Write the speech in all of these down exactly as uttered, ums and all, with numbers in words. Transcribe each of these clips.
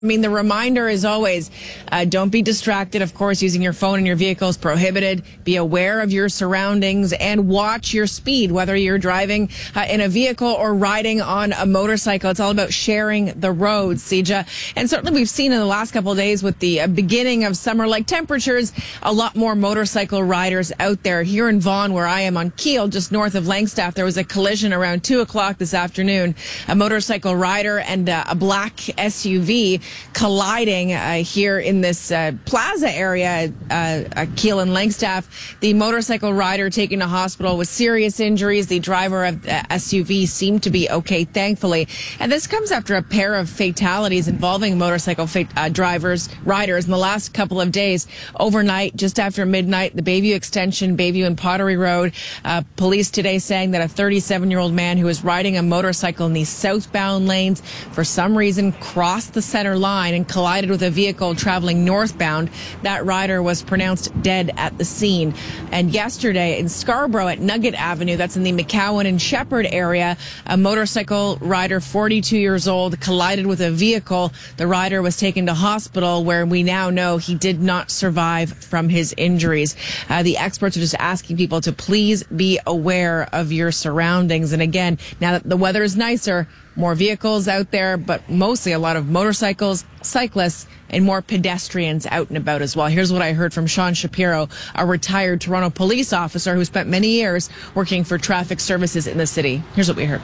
I mean, the reminder is always, uh, don't be distracted. Of course, using your phone in your vehicle is prohibited. Be aware of your surroundings and watch your speed, whether you're driving uh, in a vehicle or riding on a motorcycle. It's all about sharing the roads, Sija. And certainly we've seen in the last couple of days with the uh, beginning of summer-like temperatures, a lot more motorcycle riders out there. Here in Vaughan, where I am on Kiel, just north of Langstaff, there was a collision around two o'clock this afternoon. A motorcycle rider and uh, a black S U V colliding uh, here in this uh, plaza area, uh, uh, Kiel and Langstaff. The motorcycle rider taken to hospital with serious injuries. The driver of the S U V seemed to be okay, thankfully. And this comes after a pair of fatalities involving motorcycle fa- uh, drivers, riders in the last couple of days. Overnight, just after midnight, the Bayview Extension, Bayview and Pottery Road. Uh, police today saying that a thirty-seven-year-old man who was riding a motorcycle in the southbound lanes for some reason crossed the center line and collided with a vehicle traveling northbound. That rider was pronounced dead at the scene. And yesterday in Scarborough at Nugget Avenue, that's in the McCowan and Shepherd area, a motorcycle rider, forty-two years old, collided with a vehicle. The rider was taken to hospital, where we now know he did not survive from his injuries. Uh, the experts are just asking people to please be aware of your surroundings. And again, now that the weather is nicer, more vehicles out there, but mostly a lot of motorcycles, cyclists, and more pedestrians out and about as well. Here's what I heard from Sean Shapiro, a retired Toronto police officer who spent many years working for traffic services in the city. Here's what we heard.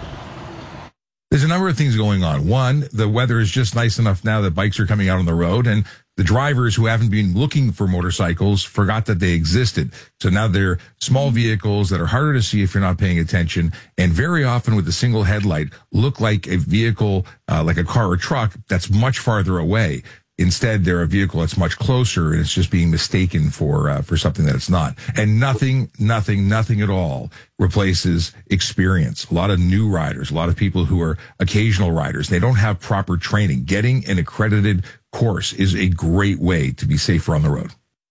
There's a number of things going on. One, the weather is just nice enough now that bikes are coming out on the road, and the drivers who haven't been looking for motorcycles forgot that they existed. So now they're small vehicles that are harder to see if you're not paying attention, and very often with a single headlight look like a vehicle, uh, like a car or truck that's much farther away. Instead, they're a vehicle that's much closer, and it's just being mistaken for uh, for something that it's not. And nothing, nothing, nothing at all replaces experience. A lot of new riders, a lot of people who are occasional riders, they don't have proper training. Getting an accredited course is a great way to be safer on the road.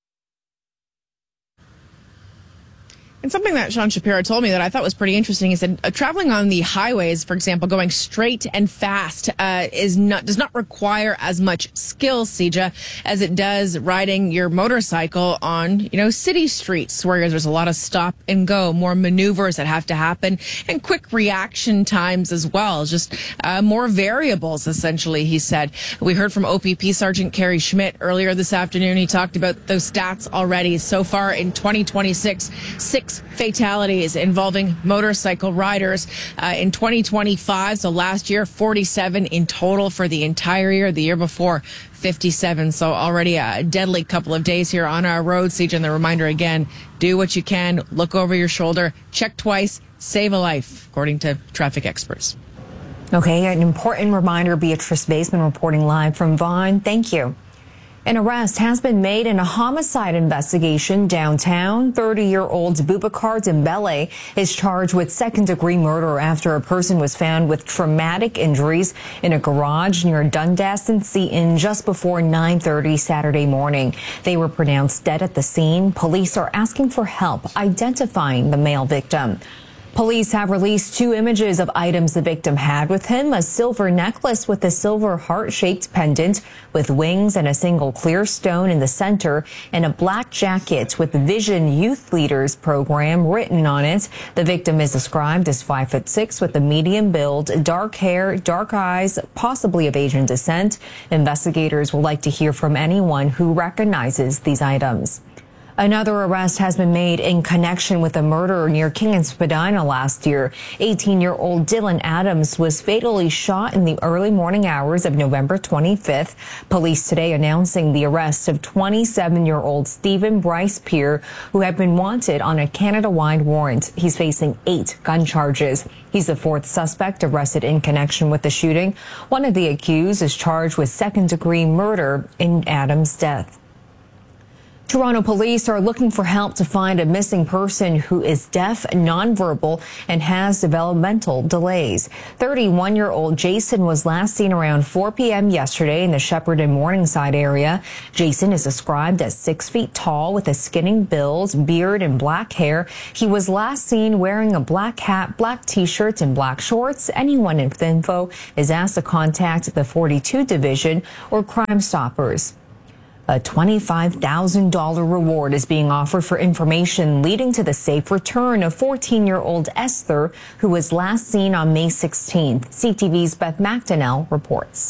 And something that Sean Shapiro told me that I thought was pretty interesting, he said, uh, traveling on the highways, for example, going straight and fast, uh, is not, does not require as much skill, Sija, as it does riding your motorcycle on, you know, city streets, where there's a lot of stop and go, more maneuvers that have to happen, and quick reaction times as well. Just, uh, more variables, essentially, he said. We heard from O P P Sergeant Kerry Schmidt earlier this afternoon. He talked about those stats already. So far in twenty twenty-six, six fatalities involving motorcycle riders. Uh, in twenty twenty-five, so last year, forty-seven in total for the entire year. The year before, fifty-seven. So already a deadly couple of days here on our road, Siege. And the reminder again, do what you can, look over your shoulder, check twice, save a life, according to traffic experts. Okay, an important reminder. Beatrice Baseman reporting live from Vaughan. Thank you. An arrest has been made in a homicide investigation downtown. thirty-year-old Boubacar Dembele is charged with second-degree murder after a person was found with traumatic injuries in a garage near Dundas and Seton just before nine thirty Saturday morning. They were pronounced dead at the scene. Police are asking for help identifying the male victim. Police have released two images of items the victim had with him: a silver necklace with a silver heart-shaped pendant with wings and a single clear stone in the center, and a black jacket with Vision Youth Leaders Program written on it. The victim is described as five foot six with a medium build, dark hair, dark eyes, possibly of Asian descent. Investigators would like to hear from anyone who recognizes these items. Another arrest has been made in connection with a murder near King and Spadina last year. eighteen-year-old Dylan Adams was fatally shot in the early morning hours of November twenty-fifth. Police today announcing the arrest of twenty-seven-year-old Stephen Bryce Peer, who had been wanted on a Canada-wide warrant. He's facing eight gun charges. He's the fourth suspect arrested in connection with the shooting. One of the accused is charged with second-degree murder in Adams' death. Toronto police are looking for help to find a missing person who is deaf, nonverbal, and has developmental delays. thirty-one-year-old Jason was last seen around four p.m. yesterday in the Shepherd and Morningside area. Jason is described as six feet tall with a skinny build, beard, and black hair. He was last seen wearing a black hat, black t-shirt, and black shorts. Anyone with info is asked to contact the forty-two Division or Crime Stoppers. A twenty-five thousand dollars reward is being offered for information leading to the safe return of fourteen-year-old Esther, who was last seen on May sixteenth. C T V's Beth McDonnell reports.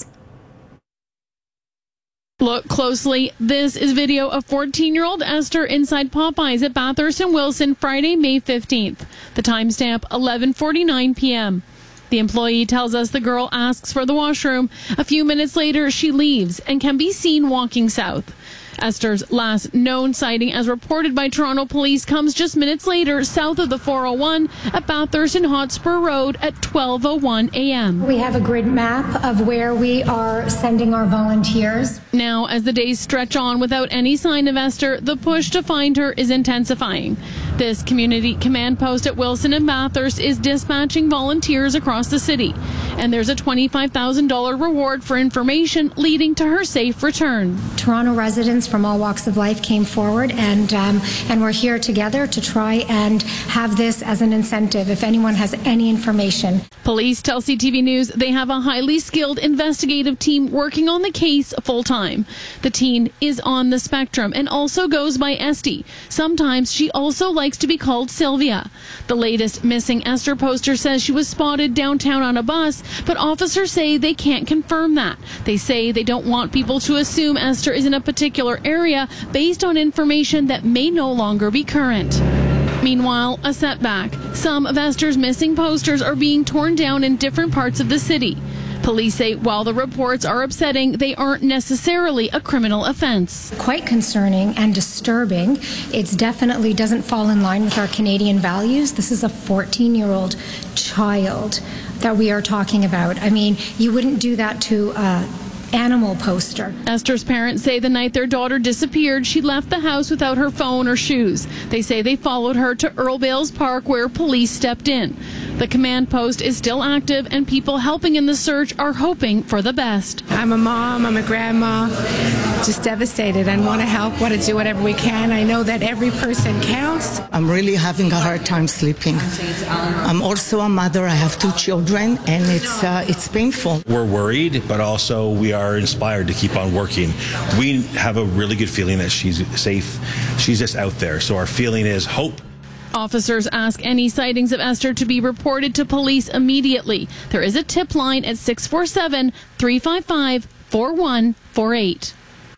Look closely. This is video of fourteen-year-old Esther inside Popeyes at Bathurst and Wilson Friday, May fifteenth. The timestamp eleven forty-nine p.m. The employee tells us the girl asks for the washroom. A few minutes later, she leaves and can be seen walking south. Esther's last known sighting, as reported by Toronto police, comes just minutes later south of the four oh one at Bathurst and Hotspur Road at twelve oh one a.m. We have a grid map of where we are sending our volunteers. Now, as the days stretch on without any sign of Esther, the push to find her is intensifying. This community command post at Wilson and Bathurst is dispatching volunteers across the city, and there's a twenty-five thousand dollars reward for information leading to her safe return. Toronto residents from all walks of life came forward, and um, and we're here together to try and have this as an incentive if anyone has any information. Police tell C T V News they have a highly skilled investigative team working on the case full time. The teen is on the spectrum and also goes by Esty. Sometimes she also likes to be called Sylvia. The latest missing Esther poster says she was spotted downtown on a bus, but officers say they can't confirm that. They say they don't want people to assume Esther is in a particular area based on information that may no longer be current. Meanwhile, a setback. Some of Esther's missing posters are being torn down in different parts of the city. Police say while the reports are upsetting, they aren't necessarily a criminal offense. Quite concerning and disturbing. It definitely doesn't fall in line with our Canadian values. This is a fourteen-year-old child that we are talking about. I mean, you wouldn't do that to a animal poster. Esther's parents say the night their daughter disappeared, she left the house without her phone or shoes. They say they followed her to Earl Bales Park, where police stepped in. The command post is still active, and people helping in the search are hoping for the best. I'm a mom, I'm a grandma, just devastated and want to help, want to do whatever we can. I know that every person counts. I'm really having a hard time sleeping. I'm also a mother. I have two children, and it's uh, it's painful. We're worried, but also we are inspired to keep on working. We have a really good feeling that she's safe. She's just out there. So our feeling is hope. Officers ask any sightings of Esther to be reported to police immediately. There is a tip line at six four seven, three five five, four one four eight.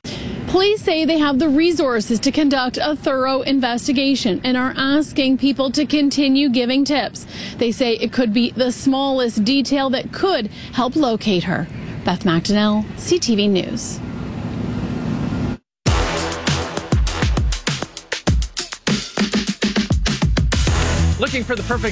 Police say they have the resources to conduct a thorough investigation and are asking people to continue giving tips. They say it could be the smallest detail that could help locate her. Beth McDonnell, C T V News. Looking for the perfect